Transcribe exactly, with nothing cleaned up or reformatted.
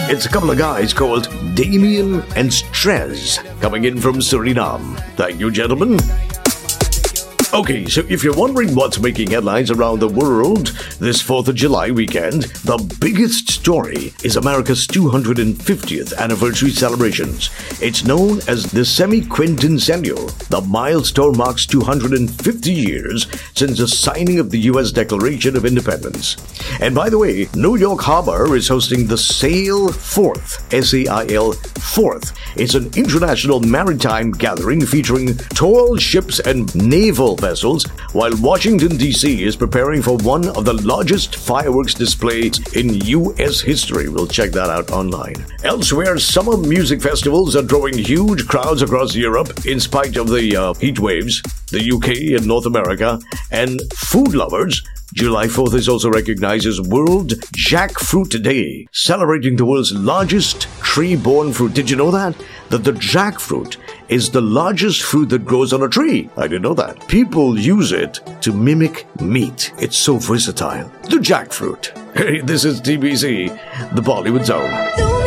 It's a couple of guys called Damien and Strez coming in from Suriname. Thank you, gentlemen. Okay, so if you're wondering what's making headlines around the world this fourth of July weekend, the biggest story is America's two hundred fiftieth anniversary celebrations. It's known as the semi-quintennial. The milestone marks two hundred fifty years since the signing of the U S Declaration of Independence. And by the way, New York Harbor is hosting the Sail Forth, S A I L Forth. It's an international maritime gathering featuring tall ships and naval vessels, while Washington, D C is preparing for one of the largest fireworks displays in U S history. We'll check that out online. Elsewhere, summer music festivals are drawing huge crowds across Europe in spite of the uh, heat waves, the U K and North America, and food lovers. July fourth is also recognized as World Jackfruit Day, celebrating the world's largest tree-borne fruit. Did you know that? That the jackfruit is the largest fruit that grows on a tree. I didn't know that. People use it to mimic meat. It's so versatile. The jackfruit. Hey, this is T B C, the Bollywood Zone.